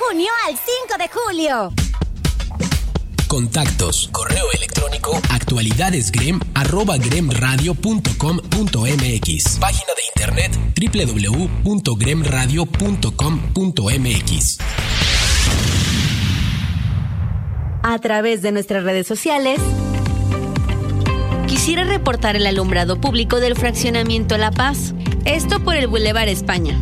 junio al 5 de julio. Contactos, correo electrónico, actualidadesgrem@gremradio.com.mx. Página de internet www.gremradio.com.mx. A través de nuestras redes sociales. Quisiera reportar el alumbrado público del fraccionamiento La Paz. Esto por el Boulevard España.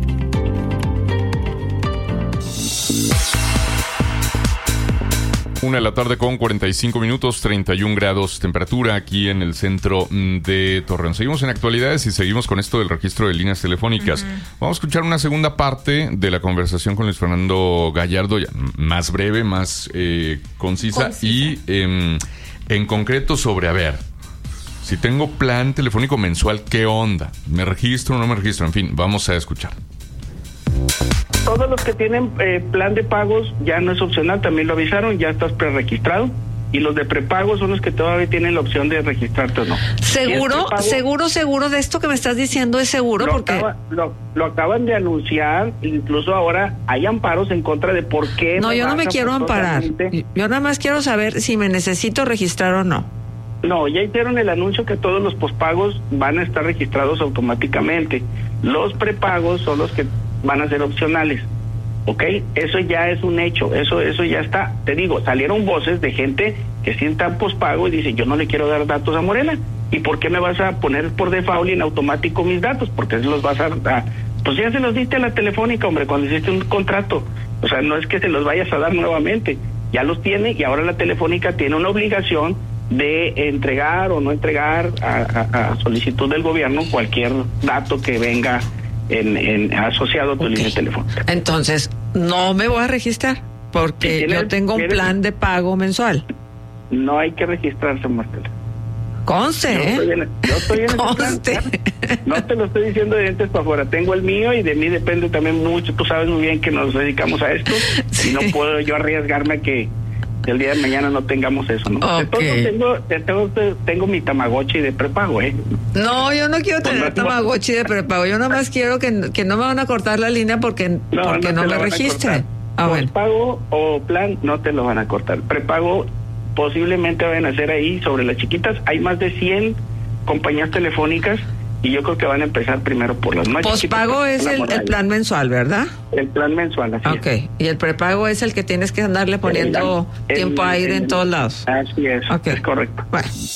1:45 p.m, 31 grados temperatura aquí en el centro de Torreón. Seguimos en actualidades y seguimos con esto del registro de líneas telefónicas. Vamos a escuchar una segunda parte de la conversación con Luis Fernando Gallardo, ya más breve, más concisa y en concreto sobre, a ver, si tengo plan telefónico mensual, ¿qué onda? ¿Me registro o no me registro? En fin, vamos a escuchar. Todos los que tienen plan de pagos ya no es opcional, también lo avisaron, ya estás preregistrado. Y los de prepago son los que todavía tienen la opción de registrarte o no. ¿Seguro? ¿Seguro de esto que me estás diciendo es seguro? Lo acaban de anunciar, incluso ahora hay amparos en contra de por qué... No, yo no me quiero amparar. Yo nada más quiero saber si me necesito registrar o no. No, ya hicieron el anuncio que todos los pospagos van a estar registrados automáticamente. Los prepagos son los que van a ser opcionales, ¿ok? Eso ya es un hecho, eso ya está. Te digo, salieron voces de gente que sí está pospago y dice, yo no le quiero dar datos a Morena. ¿Y por qué me vas a poner por default y en automático mis datos? Porque se los vas a pues ya se los diste a la Telefónica, hombre, cuando hiciste un contrato. O sea, no es que se los vayas a dar nuevamente. Ya los tiene y ahora la Telefónica tiene una obligación de entregar o no entregar a solicitud del gobierno cualquier dato que venga en asociado a tu línea telefónica. Entonces, no me voy a registrar porque yo tengo un plan de pago mensual. No hay que registrarse, Marcela. Conste, yo estoy en conste. Ese plan. No te lo estoy diciendo de dientes para afuera. Tengo el mío y de mí depende también mucho. Tú sabes muy bien que nos dedicamos a esto. Sí. Y no puedo yo arriesgarme a que el día de mañana no tengamos eso, ¿no? Okay. Tengo mi Tamagotchi de prepago, ¿eh? No, yo no quiero tener Tamagotchi de prepago. Yo nada más quiero que no me van a cortar la línea porque no me registren. Bueno. Pago o plan no te lo van a cortar. Prepago posiblemente van a hacer ahí sobre las chiquitas. Hay más de 100 compañías telefónicas y yo creo que van a empezar primero por las más chiquitas. Pospago es el plan mensual, ¿verdad? El plan mensual, así es. Y el prepago es el que tienes que andarle poniendo tiempo a ir en todos lados. Así es, es correcto.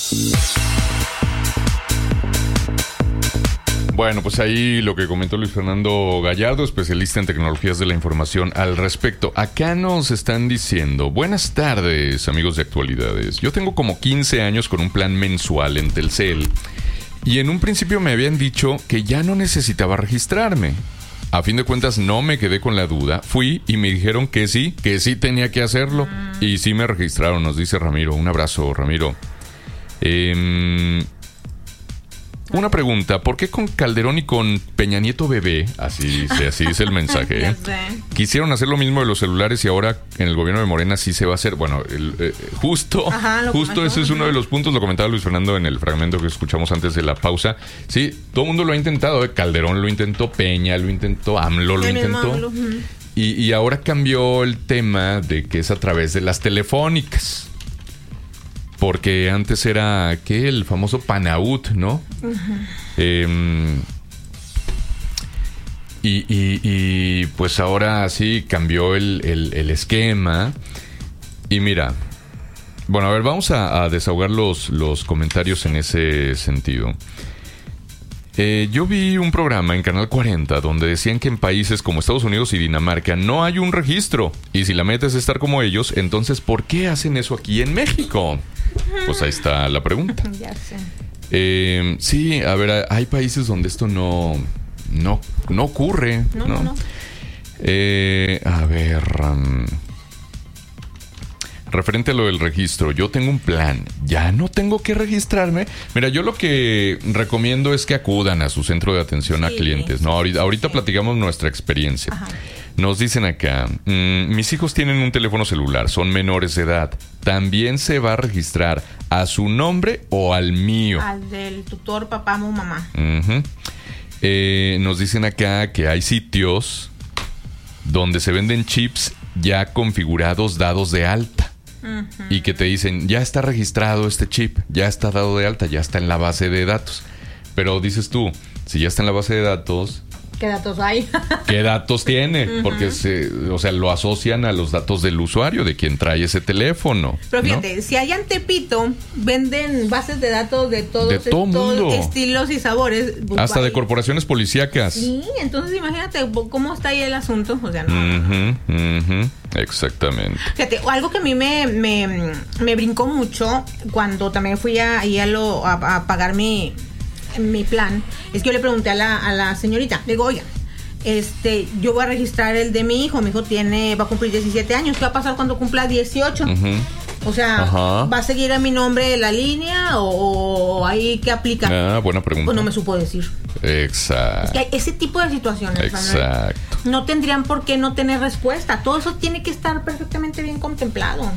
Bueno, pues ahí lo que comentó Luis Fernando Gallardo, especialista en tecnologías de la información al respecto. Acá nos están diciendo, buenas tardes, amigos de Actualidades. Yo tengo como 15 años con un plan mensual en Telcel y en un principio me habían dicho que ya no necesitaba registrarme. A fin de cuentas no me quedé con la duda, fui y me dijeron que sí tenía que hacerlo y sí me registraron, nos dice Ramiro. Un abrazo, Ramiro. Una pregunta, ¿por qué con Calderón y con Peña Nieto bebé, así dice el mensaje, quisieron hacer lo mismo de los celulares y ahora en el gobierno de Morena sí se va a hacer? Bueno, justo ese es uno de los puntos, lo comentaba Luis Fernando en el fragmento que escuchamos antes de la pausa. Sí, todo el mundo lo ha intentado, Calderón lo intentó, Peña lo intentó, AMLO lo intentó. Y ahora cambió el tema de que es a través de las telefónicas. Porque antes era, ¿qué? El famoso Panaut, ¿no? Y pues ahora sí cambió el esquema. Y mira, bueno, a ver, vamos a desahogar los comentarios en ese sentido. Yo vi un programa en Canal 40 donde decían que en países como Estados Unidos y Dinamarca no hay un registro. Y si la meta es estar como ellos, entonces ¿por qué hacen eso aquí en México? Pues ahí está la pregunta. Ya sé. Sí, a ver, hay países donde esto no ocurre. No. A ver... referente a lo del registro, yo tengo un plan, ya no tengo que registrarme. Mira, yo lo que recomiendo es que acudan a su centro de atención a clientes, ¿no? Ahorita platicamos nuestra experiencia. Ajá. Nos dicen acá, mis hijos tienen un teléfono celular, son menores de edad. ¿También se va a registrar a su nombre o al mío? Al del tutor, papá o mamá. Nos dicen acá que hay sitios donde se venden chips ya configurados, dados de alta. Y que te dicen, ya está registrado este chip, ya está dado de alta, ya está en la base de datos. Pero dices tú, si ya está en la base de datos, ¿qué datos hay? ¿qué datos tiene? Porque lo asocian a los datos del usuario, de quien trae ese teléfono. Pero fíjate, si allá en Tepito venden bases de datos de todos estilos y sabores. Pues hasta de corporaciones policíacas. Sí, entonces imagínate cómo está ahí el asunto. O sea, no. Exactamente. Fíjate, algo que a mí me brincó mucho cuando también fui a pagar mi plan, es que yo le pregunté a la señorita, le digo, oiga, yo voy a registrar el de mi hijo va a cumplir 17 años, ¿qué va a pasar cuando cumpla 18? O sea, ¿va a seguir a mi nombre la línea o ahí qué aplica? Buena pregunta. Pues no me supo decir. Exacto. Es que hay ese tipo de situaciones, exacto, Manuel, no tendrían por qué no tener respuesta. Todo eso tiene que estar perfectamente bien contemplado.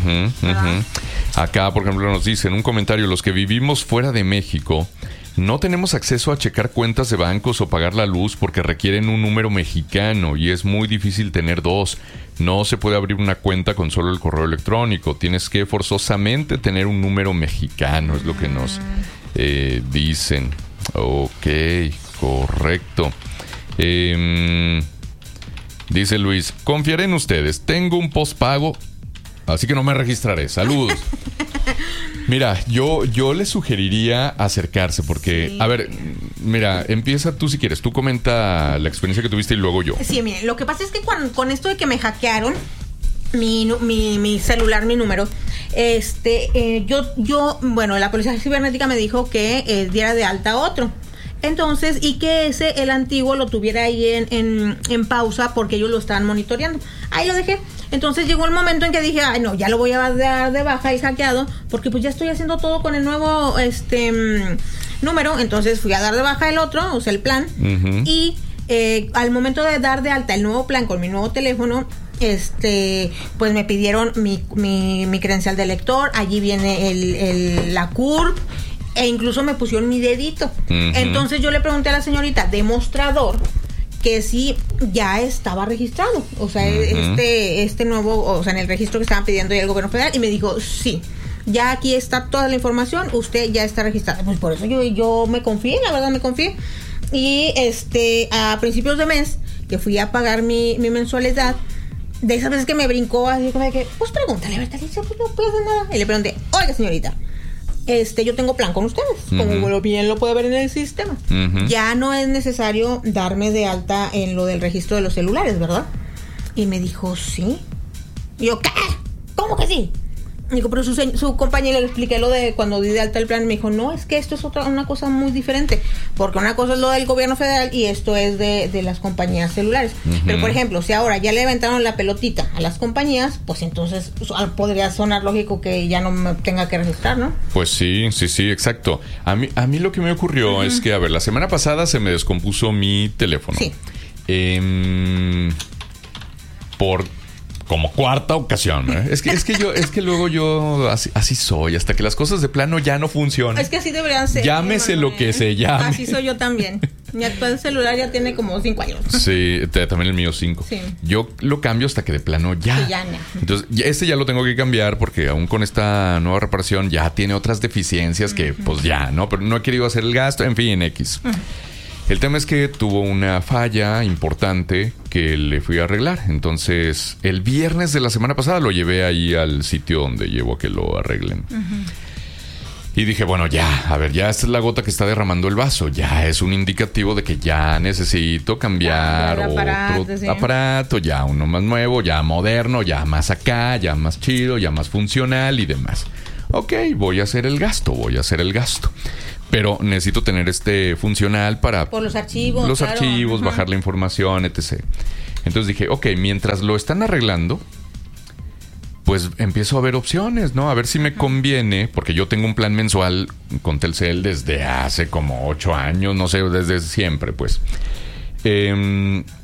Acá, por ejemplo, nos dicen un comentario, los que vivimos fuera de México no tenemos acceso a checar cuentas de bancos o pagar la luz porque requieren un número mexicano y es muy difícil tener dos. No se puede abrir una cuenta con solo el correo electrónico. Tienes que forzosamente tener un número mexicano, es lo que nos dicen. Ok, correcto. Dice Luis, confiaré en ustedes. Tengo un postpago, así que no me registraré. Saludos. Mira, yo le sugeriría acercarse porque, a ver, mira, empieza tú si quieres. Tú comenta la experiencia que tuviste y luego yo. Sí, mire, lo que pasa es que con esto de que me hackearon mi celular, mi número, bueno, la policía cibernética me dijo que diera de alta otro. Entonces, y que el antiguo lo tuviera ahí en pausa porque ellos lo estaban monitoreando. Ahí lo dejé. Entonces llegó el momento en que dije, ay no, ya lo voy a dar de baja y hackeado, porque pues ya estoy haciendo todo con el nuevo número. Entonces fui a dar de baja el otro, o sea, el plan. Y al momento de dar de alta el nuevo plan con mi nuevo teléfono, pues me pidieron mi credencial de lector. Allí viene la CURP. E incluso me pusieron mi dedito. Entonces yo le pregunté a la señorita demostrador que sí ya estaba registrado. O sea, este nuevo, o sea, en el registro que estaban pidiendo ya el gobierno federal. Y me dijo, sí, ya aquí está toda la información, usted ya está registrado. Pues por eso yo me confié, la verdad me confié. Y a principios de mes, que fui a pagar mi mensualidad, de esas veces que me brincó así como de que, pues pregúntale, ¿verdad? Y dice, pues no puedo hacer nada. Y le pregunté, oiga señorita, yo tengo plan con ustedes, como bien lo puede ver en el sistema. Ya no es necesario darme de alta en lo del registro de los celulares, ¿verdad? Y me dijo, sí. Y yo, ¿qué? ¿Cómo que sí? Digo, pero su compañera le expliqué lo de cuando di de alta el plan. Me dijo, no, es que esto es una cosa muy diferente. Porque una cosa es lo del gobierno federal y esto es de las compañías celulares. Pero, por ejemplo, si ahora ya le aventaron la pelotita a las compañías, pues entonces podría sonar lógico que ya no me tenga que registrar, ¿no? Pues sí, exacto. A mí lo que me ocurrió es que, a ver, la semana pasada se me descompuso mi teléfono. Sí. Por como cuarta ocasión, ¿eh? Es que luego yo así soy, hasta que las cosas de plano ya no funcionan. Es que así deberían ser. Llámese lo que se llame. Así soy yo también. Mi actual celular ya tiene como 5 años. Sí, también el mío 5. Sí. Yo lo cambio hasta que de plano ya. Sí, ya no. Entonces, ya lo tengo que cambiar porque aún con esta nueva reparación ya tiene otras deficiencias que pues ya, ¿no? Pero no he querido hacer el gasto, en fin, X. El tema es que tuvo una falla importante que le fui a arreglar. Entonces, el viernes de la semana pasada lo llevé ahí al sitio donde llevo a que lo arreglen. Y dije, bueno, ya esta es la gota que está derramando el vaso. Ya es un indicativo de que ya necesito cambiar otro aparato, ya uno más nuevo, ya moderno, ya más acá, ya más chido, ya más funcional y demás. Ok, voy a hacer el gasto. Pero necesito tener funcional para... Por los archivos. Los archivos, bajar la información, etc. Entonces dije, ok, mientras lo están arreglando, pues empiezo a ver opciones, ¿no? A ver si me conviene, porque yo tengo un plan mensual con Telcel desde hace como 8 años, no sé, desde siempre, pues.